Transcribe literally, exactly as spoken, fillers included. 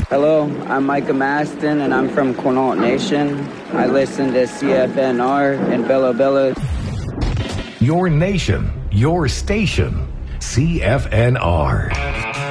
Hello, I'm Micah Maston, and I'm from Quinault Nation. I listen to C F N R and Bella Bella. Your nation, your station, C F N R.